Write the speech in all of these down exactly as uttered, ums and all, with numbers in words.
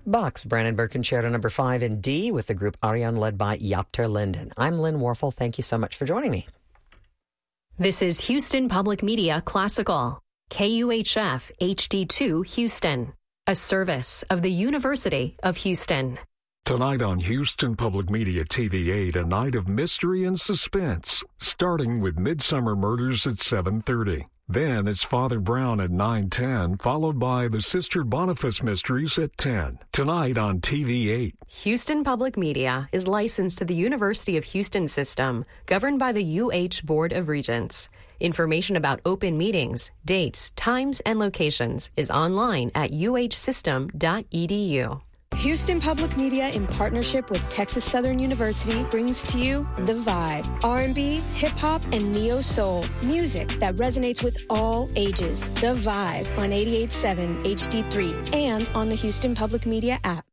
Bach's Brandenburg Concerto number five in D with the group Arion led by Jaap ter Linden. I'm Lynn Warfel. Thank you so much for joining me. This is Houston Public Media Classical, K U H F H D two Houston, a service of the University of Houston. Tonight on Houston Public Media T V eight, a night of mystery and suspense, starting with Midsummer Murders at seven thirty. Then it's Father Brown at nine ten, followed by the Sister Boniface Mysteries at ten. Tonight on T V eight. Houston Public Media is licensed to the University of Houston system, governed by the U H Board of Regents. Information about open meetings, dates, times, and locations is online at u h system dot e d u. Houston Public Media, in partnership with Texas Southern University, brings to you The Vibe. R and B, hip-hop, and neo-soul. Music that resonates with all ages. The Vibe on eighty-eight point seven H D three and on the Houston Public Media app.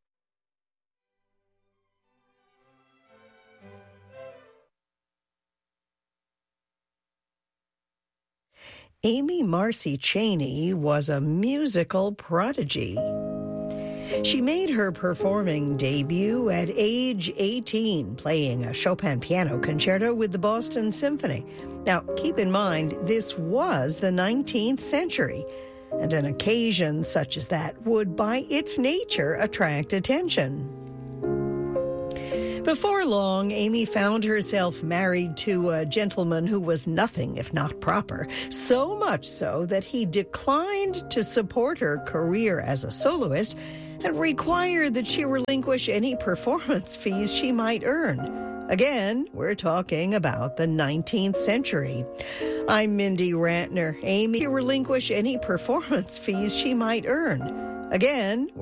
Amy Marcy Cheney was a musical prodigy. She made her performing debut at age eighteen, playing a Chopin piano concerto with the Boston Symphony. Now, keep in mind, this was the nineteenth century, and an occasion such as that would, by its nature, attract attention. Before long, Amy found herself married to a gentleman who was nothing if not proper, so much so that he declined to support her career as a soloist and required that she relinquish any performance fees she might earn. Again, we're talking about the nineteenth century. I'm Mindy Rantner. Amy relinquish any performance fees she might earn. Again,